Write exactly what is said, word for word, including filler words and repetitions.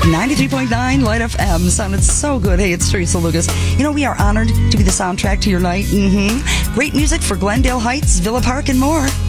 ninety-three point nine Light F M. Sounded so good. Hey, it's Teresa Lucas. You know, we are honored to be the soundtrack to your night. Mm-hmm. Great music for Glendale Heights, Villa Park, and more.